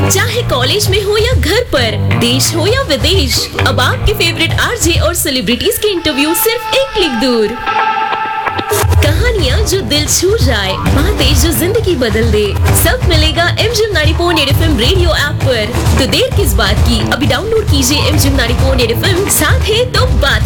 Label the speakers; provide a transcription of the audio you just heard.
Speaker 1: चाहे कॉलेज में हो या घर पर, देश हो या विदेश, अब आपके फेवरेट आरजे और सेलिब्रिटीज के इंटरव्यू सिर्फ एक क्लिक दूर। कहानियाँ जो दिल छू जाए, बातें जो जिंदगी बदल दे, सब मिलेगा MGM 94.8 FM रेडियो ऐप पर। तो देर किस बात की, अभी डाउनलोड कीजिए MGM 94.8 FM, साथ है तो बात